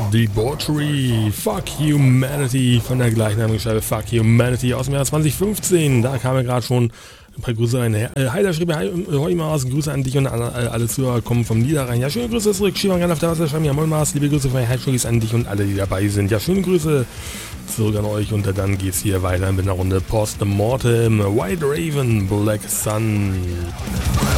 Debauchery, Fuck Humanity von der gleichnamigen Scheibe Fuck Humanity aus dem Jahr 2015. Da kam ja gerade schon ein paar Grüße rein. Hi, da schrieb heute mal aus. Grüße an dich und an alle Zuhörer kommen vom Niederrhein. Ja, schöne Grüße zurück. Schieben gerne auf der Wasserscheibe. Ja, moin Mars. Liebe Grüße von Heidschogis an dich und alle, die dabei sind. Ja, schöne Grüße zurück an euch und dann geht's hier weiter mit einer Runde Postmortem. White Raven, Black Sun.